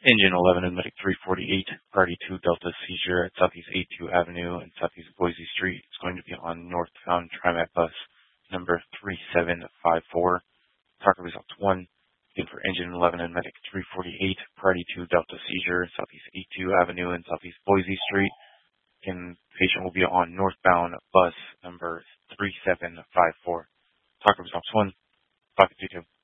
Engine 11 and Medic 348, Party 2 Delta seizure at Southeast 82 Avenue and Southeast Boise Street. It's going to be on northbound TriMet bus number 3754. Target results 1. Looking for Engine 11 and Medic 348, Party 2 Delta seizure, Southeast 82 Avenue and Southeast Boise Street. Patient will be on northbound bus number 3754. Target results 1. Pocket 2.